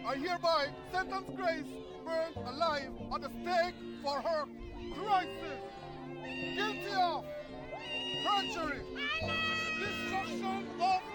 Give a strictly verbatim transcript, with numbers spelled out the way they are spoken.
I hereby sentence Grace burned alive on the stake for her crisis. Guilty of perjury, destruction of